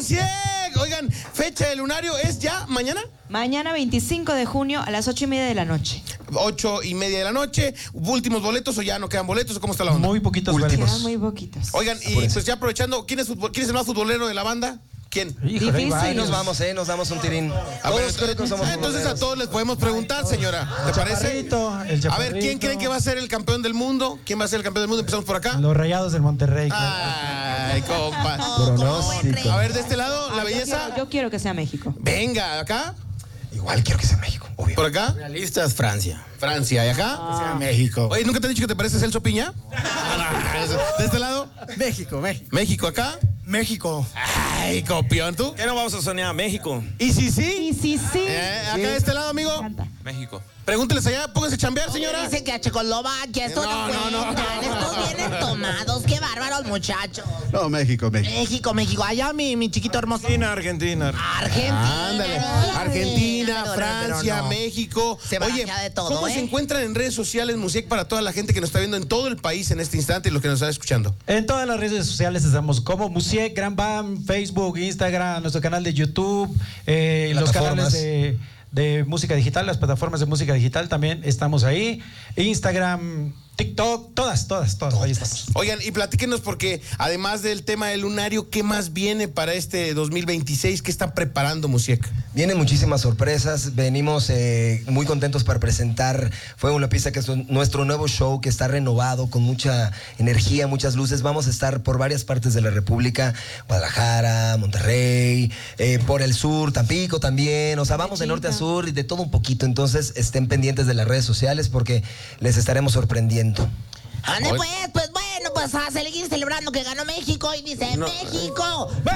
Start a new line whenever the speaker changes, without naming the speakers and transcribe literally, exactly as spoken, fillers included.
Musiek. Oigan, fecha del lunario es ya mañana.
Mañana veinticinco de junio a las ocho y media de la noche.
Ocho y media de la noche. ¿Últimos boletos o ya no quedan boletos o cómo está la onda?
Muy poquitos
Últimos.
boletos.
Quedan muy poquitos.
Oigan, y pues ya aprovechando, ¿quién es, fútbol, ¿quién es el más futbolero de la banda? ¿Quién?
Híjole, hay
Difícil.
varios.
Sí, nos vamos, ¿eh? Nos damos un tirín.
A ver,
Todos creo que somos
ah, entonces a
futboleros.
todos les podemos preguntar, señora. ¿Te parece?
Chaparrito, el
A ver,
chaparrito.
¿quién creen que va a ser el campeón del mundo? ¿Quién va a ser el campeón del mundo? Empezamos por acá.
Los Rayados del Monterrey.
Ay, compa.
Pronóstico.
A ver, de este lado, la
Ah, yo
belleza.
quiero- Yo quiero que sea México.
Venga, acá.
Igual quiero que sea México, obvio.
Por acá.
Realistas, Francia.
Francia. ¿Y acá?
Sea México.
Oye, ¿nunca te han dicho que te pareces Celso Piña? De este lado.
México, México.
México, acá.
México.
Ay, copión, ¿tú?
¿Qué no vamos a soñar? México.
¿Y si
Sí,
sí?
sí, sí.
Eh, acá de este lado, amigo.
Encanta.
México.
Pregúnteles allá, pónganse a chambear, señora.
Dicen que a Checoslovaquia, esto
No,
no,
no, no.
cuentan, estos vienen tomados, qué bárbaros muchachos.
No, México, México.
México, México, allá mi, mi chiquito hermoso.
Argentina, Argentina.
Argentina.
Ándale.
pero-
Argentina,
pero-
Francia,
pero no.
México.
Se
Oye,
barajea de todo,
¿cómo
¿eh?
se encuentran en redes sociales, Musiek, para toda la gente que nos está viendo en todo el país en este instante y los que nos están escuchando?
En todas las redes sociales estamos como Musiek, Gran Bam, Facebook, Instagram, nuestro canal de YouTube, eh, los
Plataformas.
canales de, de música digital, las plataformas de música digital también estamos ahí. Instagram, TikTok, todas, todas, todas. Ahí estamos.
Oigan, y platíquenos porque además del tema del lunario, ¿qué más viene para este dos mil veintiséis? ¿Qué están preparando, Musiek?
Vienen muchísimas sorpresas, venimos eh, muy contentos para presentar Fuego en la Pista, que es nuestro nuevo show que está renovado, con mucha energía, muchas luces. Vamos a estar por varias partes de la República, Guadalajara, Monterrey, eh, por el sur, Tampico también, o sea, vamos de norte a sur y de todo un poquito. Entonces estén pendientes de las redes sociales porque les estaremos sorprendiendo.
Ande pues, pues bueno, pues a seguir celebrando que ganó México y dice
No.
México.